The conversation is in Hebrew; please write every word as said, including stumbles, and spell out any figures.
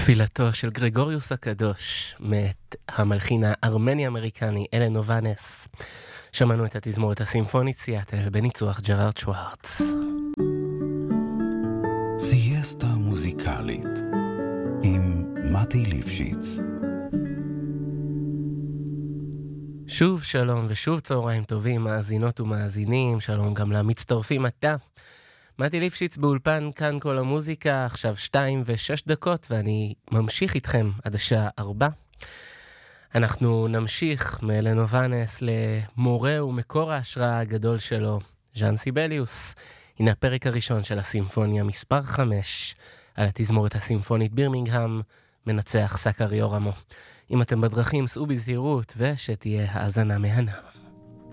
תפילתו של גרגוריוס הקדוש, מאת המלחין הארמני-אמריקני אלן אובנס. שמענו את התזמורת הסימפונית סיאטל בניצוח ג'רארד שוורץ. סיאסטה מוזיקלית עם מתי ליפשיץ. שוב שלום ושוב צהריים טובים, מאזינות ומאזינים, שלום גם למצטרפים עתה. מתי ליפשיץ באולפן, כאן כל המוזיקה, עכשיו שתיים ושש דקות, ואני ממשיך איתכם עד השעה ארבע. אנחנו נמשיך מאלן אובנס למורה ומקור ההשראה הגדול שלו, ז'אן סיבליוס. הנה הפרק הראשון של הסימפוניה מספר חמש, על התזמורת הסימפונית בירמינגהאם, מנצח סקריו רמו. אם אתם בדרכים, סעו בזהירות, ושתהיה האזנה מהנה.